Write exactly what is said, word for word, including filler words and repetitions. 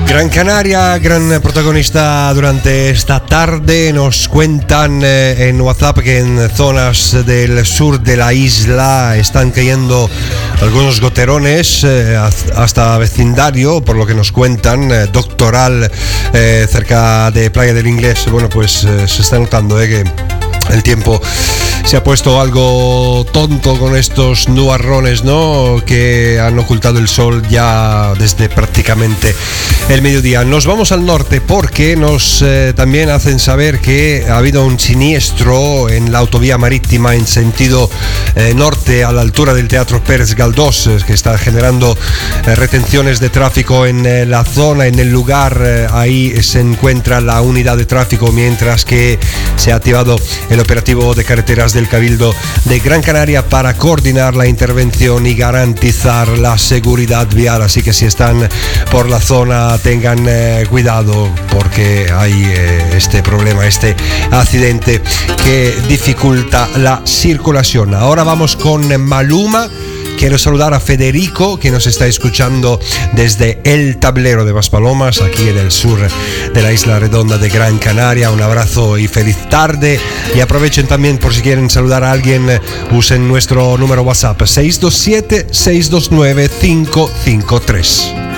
Gran Canaria, gran protagonista durante esta tarde. Nos cuentan eh, en WhatsApp que en zonas del sur de la isla están cayendo algunos goterones eh, hasta vecindario, por lo que nos cuentan. eh, Doctoral, eh, cerca de Playa del Inglés. Bueno, pues eh, se está notando eh, que el tiempo se ha puesto algo tonto con estos nubarrones, ¿no?, que han ocultado el sol ya desde prácticamente el mediodía. Nos vamos al norte porque nos eh, también hacen saber que ha habido un siniestro en la autovía marítima en sentido eh, norte, a la altura del Teatro Pérez Galdós, eh, que está generando eh, retenciones de tráfico en eh, la zona, en el lugar. Eh, ahí se encuentra la unidad de tráfico, mientras que se ha activado el operativo de carreteras del Cabildo de Gran Canaria para coordinar la intervención y garantizar la seguridad vial. Así que si están por la zona, tengan eh, cuidado, porque hay eh, este problema, este accidente que dificulta la circulación. Ahora vamos con Maluma. Quiero saludar a Federico, que nos está escuchando desde el Tablero de Maspalomas, aquí en el sur de la isla redonda de Gran Canaria. Un abrazo y feliz tarde. Y aprovechen también, por si quieren saludar a alguien, usen nuestro número WhatsApp seis dos siete, seis dos nueve, cinco cinco tres.